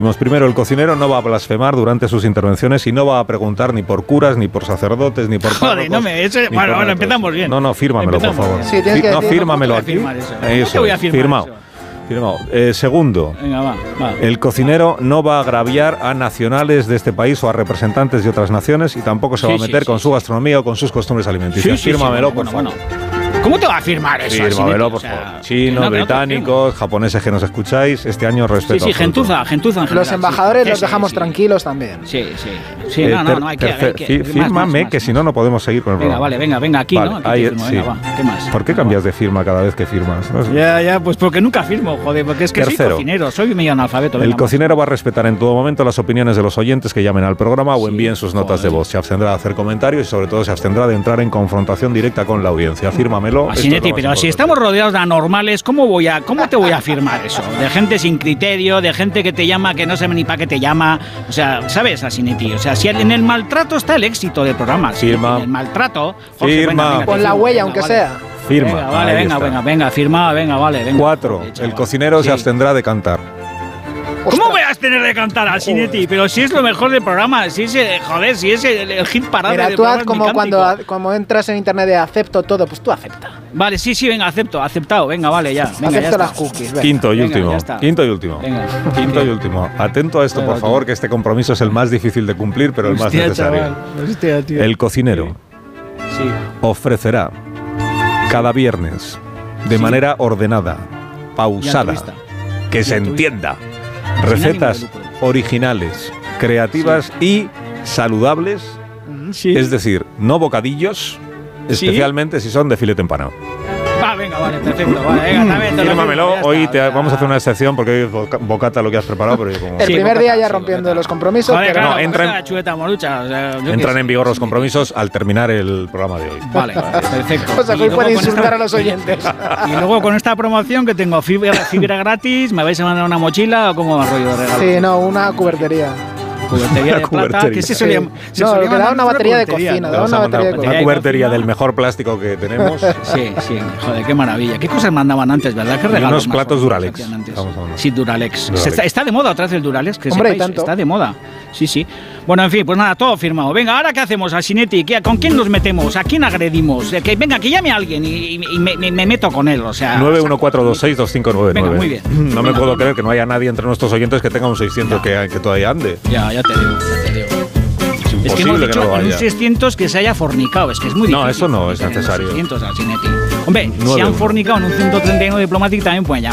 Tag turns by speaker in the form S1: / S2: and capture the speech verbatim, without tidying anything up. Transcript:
S1: Primero, el cocinero no va a blasfemar durante sus intervenciones y no va a preguntar ni por curas, ni por sacerdotes, ni por párrocos.
S2: Joder, no me... Eso, bueno, bueno, empezamos bien.
S1: No, no, fírmamelo,
S2: empezamos
S1: por favor.
S2: Sí,
S1: Fi-
S2: que
S1: no,
S2: decir,
S1: fírmamelo aquí.
S2: Eso.
S1: Eso,
S2: ¿Cómo te voy a firmar
S1: firmado.
S2: eso?
S1: Firmado. Eh, segundo,
S2: Venga, va, va.
S1: el cocinero no va a agraviar a nacionales de este país o a representantes de otras naciones y tampoco se
S2: Sí,
S1: va a
S2: sí,
S1: meter
S2: sí,
S1: con
S2: sí.
S1: su gastronomía o con sus costumbres alimenticias.
S2: Sí, sí,
S1: Fírmamelo,
S2: sí,
S1: por
S2: bueno,
S1: favor.
S2: bueno. ¿Cómo te va a firmar eso?
S1: Fírmamelo,
S2: Asinetti?
S1: por
S2: O sea,
S1: favor.
S2: que
S1: Chinos,
S2: no, que no te
S1: británicos, japoneses que nos escucháis, este año respeto.
S2: Sí, sí,
S1: absoluto.
S2: gentuza, gentuza en general.
S3: Los embajadores
S2: sí.
S3: los
S2: Sí,
S3: dejamos
S2: sí.
S3: tranquilos también.
S2: Sí, sí. Sí,
S1: Eh,
S2: no, no,
S1: ter-
S2: no, hay que...
S1: tercer-
S2: Hay que
S1: fí-
S2: más,
S1: fírmame,
S2: más, más,
S1: que
S2: más.
S1: si no, no podemos seguir con el
S2: Venga,
S1: programa.
S2: vale, venga, venga, aquí,
S1: Vale,
S2: ¿no? Aquí
S1: ahí,
S2: te firmo,
S1: sí.
S2: venga, va. ¿Qué más?
S1: ¿Por qué cambias de firma cada vez que firmas? No sé.
S2: Ya, ya, pues porque nunca firmo, joder, porque es que
S1: Tercero.
S2: soy cocinero, soy medio analfabeto.
S1: El
S2: venga,
S1: cocinero va a respetar en todo momento las opiniones de los oyentes que llamen al programa o
S2: Sí,
S1: envíen sus notas de
S2: joder.
S1: voz. Se abstendrá de hacer comentarios y sobre todo se abstendrá de entrar en confrontación directa con la audiencia. Fírmamelo. esto es lo
S2: Asinetti,
S1: más
S2: pero si
S1: importante.
S2: estamos rodeados de anormales, ¿cómo voy a, cómo te voy a firmar eso? De gente sin criterio, de gente que te llama, que no sabe ni para qué te llama. O sea, ¿sabes, Asinetti? O sea, si en el maltrato está el éxito del programa. Si
S1: Firma.
S2: en el maltrato... Jorge,
S1: Firma.
S2: venga, venga, te
S3: Pon la
S2: firmo,
S3: huella,
S2: venga,
S3: aunque
S2: vale.
S3: sea.
S1: Firma.
S2: Venga, vale,
S1: Ahí
S2: venga,
S1: está.
S2: venga, venga, firma, venga, vale, venga.
S1: Cuatro.
S2: Joder,
S1: El
S2: chaval.
S1: cocinero
S2: Sí.
S1: se abstendrá de cantar.
S2: ¿Cómo voy a tener de cantar a Asinetti? Pero si es lo mejor del programa, si es, el- joder, si es el, el hit parade
S3: Mira,
S2: del
S3: tú
S2: programa,
S3: haz
S2: es
S3: como
S2: mi
S3: cuando,
S2: cántico.
S3: como entras en internet de acepto todo, pues tú acepta.
S2: Vale, sí, sí, venga, acepto, aceptado, venga, vale, ya. Venga,
S3: Acepto
S2: ya
S3: las
S2: está.
S3: cookies. venga.
S1: Quinto y
S2: Venga,
S1: último.
S2: ya está.
S1: Quinto y último.
S2: Venga.
S1: Quinto y último. Atento a esto,
S2: Venga,
S1: por favor, que este compromiso es el más difícil de cumplir, pero el más
S2: Hostia,
S1: necesario.
S2: chaval, hostia, tío.
S1: El cocinero
S2: Sí.
S1: ofrecerá cada viernes, de
S2: Sí.
S1: manera ordenada, pausada,
S2: altruista.
S1: que
S2: Y
S1: se
S2: altruista.
S1: entienda,
S2: ánimo
S1: recetas
S2: de lucro.
S1: originales, creativas y saludables,
S2: Sí.
S1: es decir, no bocadillos,
S2: Sí.
S1: especialmente si son de filete empanado.
S2: Va, venga, vale, perfecto. Vale, venga, también te lo
S1: Fírmamelo,
S2: firmo, ya
S1: hoy
S2: está,
S1: te-
S2: o sea.
S1: vamos a hacer una excepción porque hoy es boca- bocata lo que has preparado, pero yo como...
S3: El
S2: Sí,
S3: primer día
S2: bocata,
S3: ya
S2: sí,
S3: rompiendo
S2: bocata.
S3: los compromisos,
S2: Joder,
S3: pero
S2: claro,
S1: no, entra en-
S2: la chuleta morucha, o sea, yo qué
S1: Entran
S2: sé.
S1: en vigor los compromisos al terminar el programa de hoy.
S2: Vale, vale, perfecto.
S3: o sea, que
S2: Y
S3: hoy
S2: luego
S3: puede
S2: con
S3: insultar
S2: esta-
S3: a los oyentes.
S2: Y luego con esta promoción que tengo fibra, fibra gratis, ¿me vais a mandar una mochila o cómo va rollo de regalo?
S3: Sí, no, una cubertería.
S2: Cubertería de
S1: Una
S2: plata,
S1: cubertería.
S2: que se
S3: Sí.
S2: solía, se
S3: No,
S2: solía
S3: que da
S2: mandar
S3: una
S2: mucho
S3: batería de
S2: cubertería,
S3: cocina,
S2: ¿no?
S3: da
S1: Vamos
S3: una
S1: a mandar
S3: batería de
S1: una
S2: cocina.
S1: cubertería
S2: Cocina.
S1: del mejor plástico que tenemos.
S2: Sí, sí, joder, qué maravilla. ¿Qué cosas mandaban antes, verdad? ¿Qué regalos
S1: unos
S2: más
S1: platos
S2: bonitos
S1: Duralex.
S2: hacían antes?
S1: Vamos a hablar.
S2: Sí, Duralex.
S1: Duralex.
S2: Se Está, está de moda otra vez el Duralex, que
S3: Hombre, y
S2: sepáis,
S3: tanto.
S2: está de moda. Sí, sí. Bueno, en fin, pues nada, todo firmado. Venga, ¿ahora qué hacemos, Asinetti? ¿Qué- ¿Con quién nos metemos? ¿A quién agredimos? Eh, Que, venga, que llame a alguien y, y me, me- me meto con él, o sea...
S1: nueve uno cuatro dos seis dos cinco nueve nueve.
S2: Venga, muy bien.
S1: No me
S2: Venga,
S1: puedo
S2: venga.
S1: creer que no haya nadie entre nuestros oyentes que tenga un seiscientos que, que todavía ande.
S2: Ya, ya te digo, ya te digo.
S1: Es
S2: Es que hemos
S1: imposible que,
S2: dicho
S1: no lo
S2: en un
S1: haya.
S2: seiscientos que se haya fornicado, es que es muy
S1: No,
S2: difícil.
S1: eso no es
S2: meter en los
S1: necesario.
S2: seiscientos, Asinetti. Hombre, si
S1: Nueve,
S2: han
S1: uno.
S2: fornicado en un ciento treinta y nueve diplomático también pueden llamar.